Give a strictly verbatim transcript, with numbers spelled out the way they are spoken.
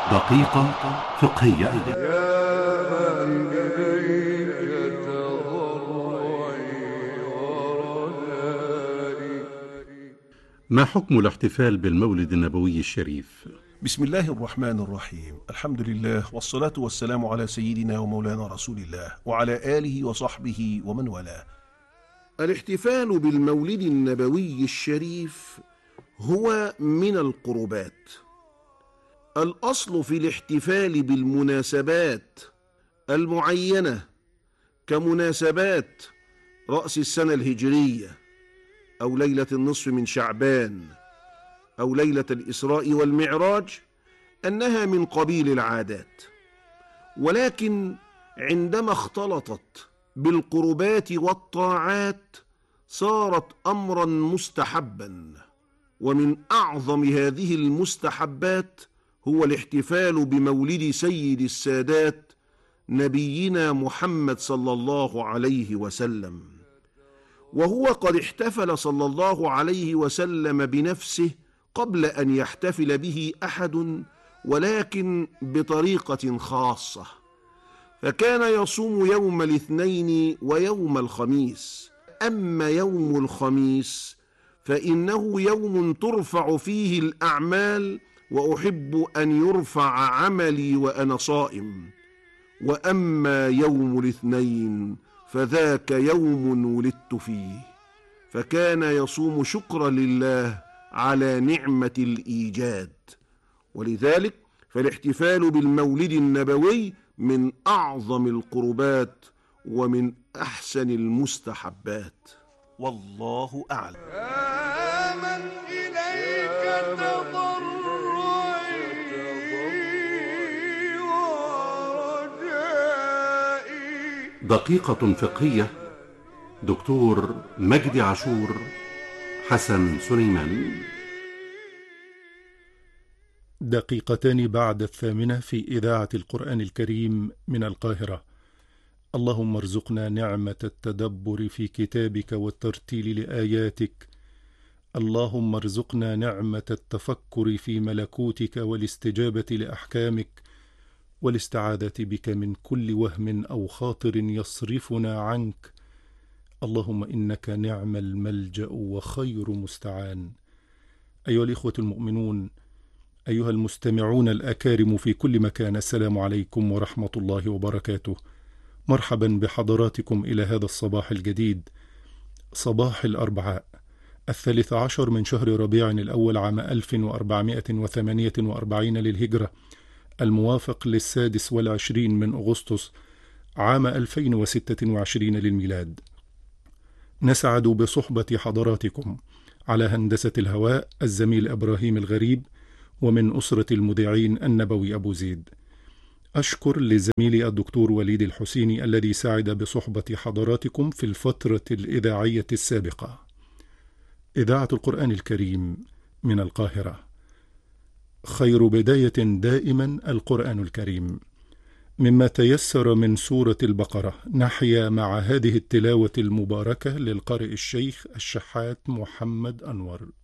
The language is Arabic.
دقيقة فقهية. ما حكم الاحتفال بالمولد النبوي الشريف؟ بسم الله الرحمن الرحيم. الحمد لله والصلاة والسلام على سيدنا ومولانا رسول الله وعلى آله وصحبه ومن والاه. الاحتفال بالمولد النبوي الشريف هو من القربات. الأصل في الاحتفال بالمناسبات المعينة كمناسبات رأس السنة الهجرية أو ليلة النصف من شعبان أو ليلة الإسراء والمعراج أنها من قبيل العادات، ولكن عندما اختلطت بالقربات والطاعات صارت أمرا مستحبا، ومن أعظم هذه المستحبات هو الاحتفال بمولد سيد السادات نبينا محمد صلى الله عليه وسلم، وهو قد احتفل صلى الله عليه وسلم بنفسه قبل أن يحتفل به أحد، ولكن بطريقة خاصة، فكان يصوم يوم الاثنين ويوم الخميس. أما يوم الخميس فإنه يوم ترفع فيه الأعمال، وأحب أن يرفع عملي وأنا صائم. وأما يوم الاثنين فذاك يوم ولدت فيه، فكان يصوم شكرا لله على نعمة الإيجاد. ولذلك فالاحتفال بالمولد النبوي من أعظم القربات ومن أحسن المستحبات، والله أعلم. آمن إليك تضرعي ورجائي. دقيقة فقهية. دكتور مجدي عاشور، حسن سليمان. دقيقتان بعد الثامنة في إذاعة القرآن الكريم من القاهرة. اللهم ارزقنا نعمة التدبر في كتابك والترتيل لآياتك. اللهم ارزقنا نعمة التفكر في ملكوتك والاستجابة لأحكامك، والاستعاذة بك من كل وهم أو خاطر يصرفنا عنك. اللهم إنك نعم الملجأ وخير مستعان. أيها الإخوة المؤمنون، أيها المستمعون الأكارم في كل مكان، السلام عليكم ورحمة الله وبركاته. مرحبا بحضراتكم إلى هذا الصباح الجديد، صباح الأربعاء الثالث عشر من شهر ربيع الأول عام ألف وأربعمائة وثمانية وأربعين للهجرة، الموافق للسادس والعشرين من أغسطس عام ألفين وستة وعشرين للميلاد. نسعد بصحبة حضراتكم على هندسة الهواء الزميل إبراهيم الغريب، ومن أسرة المذيعين النبوي أبو زيد. أشكر لزميلي الدكتور وليد الحسيني الذي ساعد بصحبة حضراتكم في الفترة الإذاعية السابقة. إذاعة القرآن الكريم من القاهرة. خير بداية دائما القرآن الكريم. مما تيسر من سورة البقرة نحيا مع هذه التلاوة المباركة للقارئ الشيخ الشحات محمد أنور.